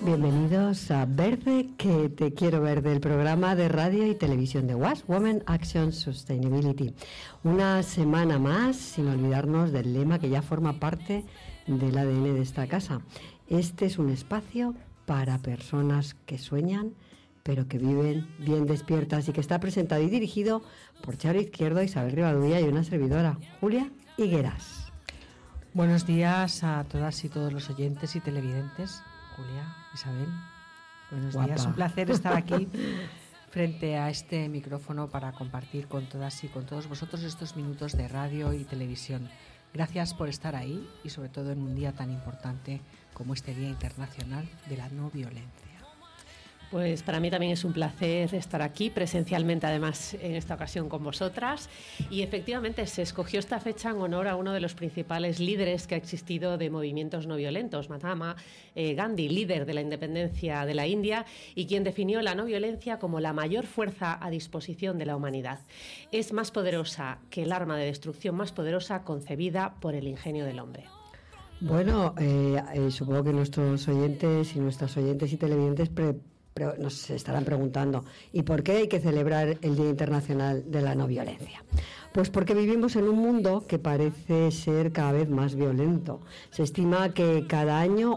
Bienvenidos a Verde, que te quiero ver, del programa de radio y televisión de WAS, Women Action Sustainability. Una semana más, sin olvidarnos del lema que ya forma parte del ADN de esta casa. Este es un espacio para personas que sueñan, pero que viven bien despiertas, y que está presentado y dirigido por Charo Izquierdo, Isabel Rivadavia y una servidora, Julia Higueras. Buenos días a todas y todos los oyentes y televidentes. Julia, Isabel, buenos días. Un placer estar aquí frente a este micrófono para compartir con todas y con todos vosotros estos minutos de radio y televisión. Gracias por estar ahí y sobre todo en un día tan importante como este Día Internacional de la No Violencia. Pues para mí también es un placer estar aquí, presencialmente además en esta ocasión con vosotras. Y efectivamente se escogió esta fecha en honor a uno de los principales líderes que ha existido de movimientos no violentos, Mahatma Gandhi, líder de la independencia de la India y quien definió la no violencia como la mayor fuerza a disposición de la humanidad. Es más poderosa que el arma de destrucción más poderosa concebida por el ingenio del hombre. Bueno, supongo que nuestros oyentes y nuestras oyentes y televidentes pero nos estarán preguntando, ¿y por qué hay que celebrar el Día Internacional de la No Violencia? Pues porque vivimos en un mundo que parece ser cada vez más violento. Se estima que cada año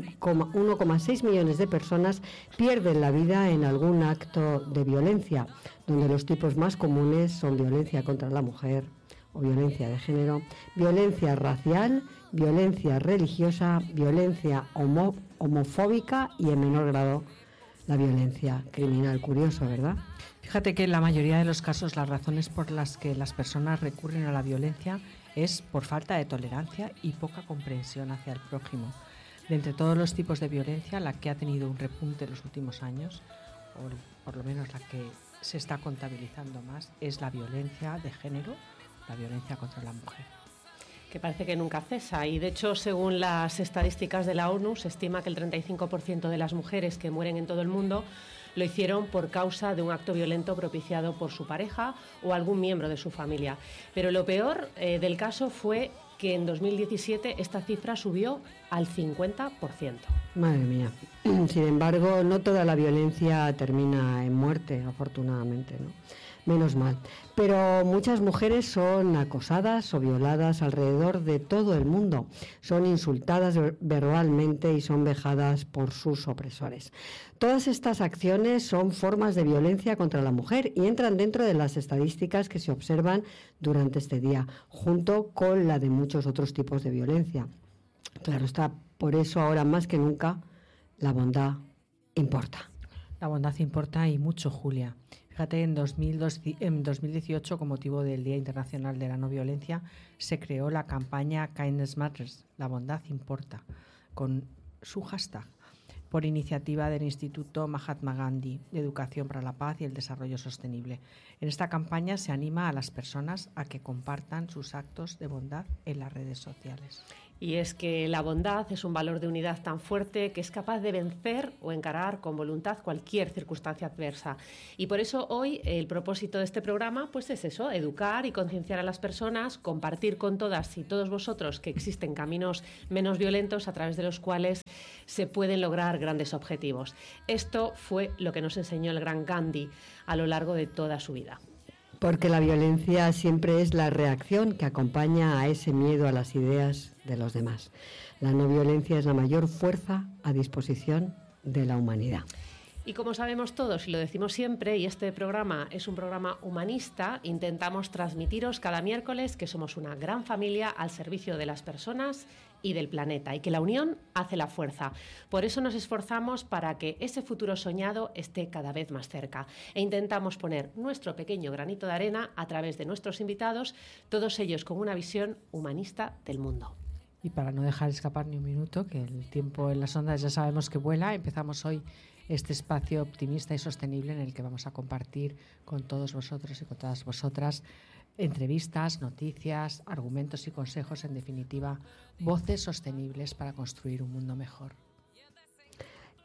1,6 millones de personas pierden la vida en algún acto de violencia, donde los tipos más comunes son violencia contra la mujer o violencia de género, violencia racial, violencia religiosa, violencia homofóbica y, en menor grado, la violencia criminal. Curioso, ¿verdad? Fíjate que en la mayoría de los casos las razones por las que las personas recurren a la violencia es por falta de tolerancia y poca comprensión hacia el prójimo. De entre todos los tipos de violencia, la que ha tenido un repunte en los últimos años, o por lo menos la que se está contabilizando más, es la violencia de género, la violencia contra la mujer. Que parece que nunca cesa, y de hecho, según las estadísticas de la ONU, se estima que el 35% de las mujeres que mueren en todo el mundo lo hicieron por causa de un acto violento propiciado por su pareja o algún miembro de su familia. Pero lo peor del caso fue que en 2017 esta cifra subió al 50%. Madre mía. Sin embargo, no toda la violencia termina en muerte, afortunadamente, ¿no? Menos mal. Pero muchas mujeres son acosadas o violadas alrededor de todo el mundo. Son insultadas verbalmente y son vejadas por sus opresores. Todas estas acciones son formas de violencia contra la mujer y entran dentro de las estadísticas que se observan durante este día, junto con la de muchos otros tipos de violencia. Claro está, por eso ahora más que nunca la bondad importa. La bondad importa y mucho, Julia. Fíjate, en 2018, con motivo del Día Internacional de la No Violencia, se creó la campaña Kindness Matters, la bondad importa, con su hashtag, por iniciativa del Instituto Mahatma Gandhi de Educación para la Paz y el Desarrollo Sostenible. En esta campaña se anima a las personas a que compartan sus actos de bondad en las redes sociales. Y es que la bondad es un valor de unidad tan fuerte que es capaz de vencer o encarar con voluntad cualquier circunstancia adversa. Y por eso hoy el propósito de este programa pues es eso, educar y concienciar a las personas, compartir con todas y todos vosotros que existen caminos menos violentos a través de los cuales se pueden lograr grandes objetivos. Esto fue lo que nos enseñó el gran Gandhi a lo largo de toda su vida. Porque la violencia siempre es la reacción que acompaña a ese miedo a las ideas de los demás. La no violencia es la mayor fuerza a disposición de la humanidad. Y como sabemos todos y lo decimos siempre, y este programa es un programa humanista, intentamos transmitiros cada miércoles que somos una gran familia al servicio de las personas y del planeta, y que la unión hace la fuerza. Por eso nos esforzamos para que ese futuro soñado esté cada vez más cerca, e intentamos poner nuestro pequeño granito de arena a través de nuestros invitados, todos ellos con una visión humanista del mundo. Y para no dejar escapar ni un minuto, que el tiempo en las ondas ya sabemos que vuela, empezamos hoy este espacio optimista y sostenible en el que vamos a compartir con todos vosotros y con todas vosotras entrevistas, noticias, argumentos y consejos, en definitiva, voces sostenibles para construir un mundo mejor.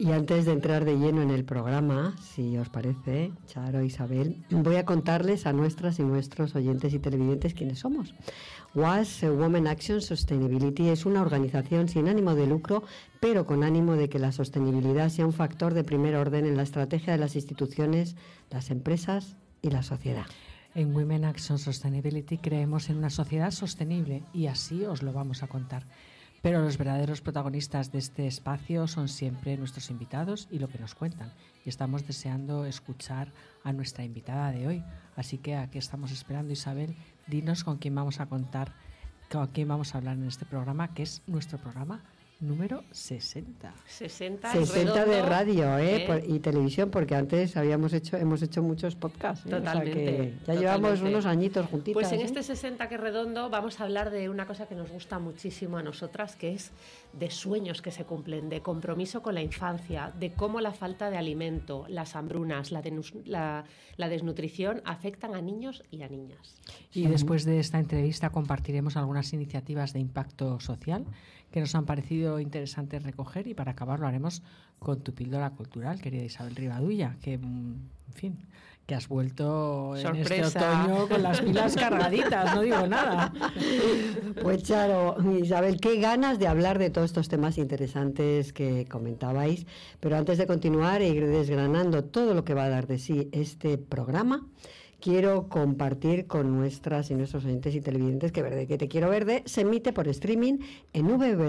Y antes de entrar de lleno en el programa, si os parece, Charo, Isabel, voy a contarles a nuestras y nuestros oyentes y televidentes quiénes somos. WAS, Women Action Sustainability, es una organización sin ánimo de lucro, pero con ánimo de que la sostenibilidad sea un factor de primer orden en la estrategia de las instituciones, las empresas y la sociedad. En Women Action Sustainability creemos en una sociedad sostenible y así os lo vamos a contar. Pero los verdaderos protagonistas de este espacio son siempre nuestros invitados y lo que nos cuentan. Y estamos deseando escuchar a nuestra invitada de hoy. Así que aquí estamos esperando, Isabel. Dinos con quién vamos a contar, con quién vamos a hablar en este programa, que es nuestro programa número 60. 60 de radio y televisión, porque antes hemos hecho muchos podcasts. Totalmente. O sea que ya llevamos unos añitos juntitas. Pues en este 60 que es redondo vamos a hablar de una cosa que nos gusta muchísimo a nosotras, que es de sueños que se cumplen, de compromiso con la infancia, de cómo la falta de alimento, las hambrunas, la desnutrición afectan a niños y a niñas. Y después de esta entrevista compartiremos algunas iniciativas de impacto social que nos han parecido interesantes recoger, y para acabar lo haremos con tu píldora cultural, querida Isabel Rivadulla, que, en fin, que has vuelto ¡sorpresa! En este otoño con las pilas cargaditas, no digo nada. Pues Charo, Isabel, qué ganas de hablar de todos estos temas interesantes que comentabais, pero antes de continuar e ir desgranando todo lo que va a dar de sí este programa, quiero compartir con nuestras y nuestros oyentes y televidentes que Verde que te quiero verde se emite por streaming en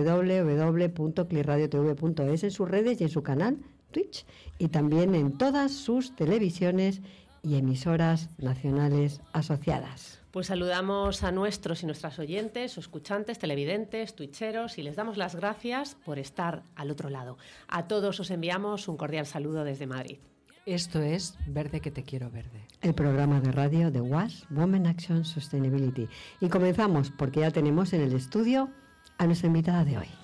www.cliradiotv.es, en sus redes y en su canal Twitch, y también en todas sus televisiones y emisoras nacionales asociadas. Pues saludamos a nuestros y nuestras oyentes, o escuchantes, televidentes, twitcheros, y les damos las gracias por estar al otro lado. A todos os enviamos un cordial saludo desde Madrid. Esto es Verde que te quiero verde, el programa de radio de WAS, Women Action Sustainability. Y comenzamos porque ya tenemos en el estudio a nuestra invitada de hoy.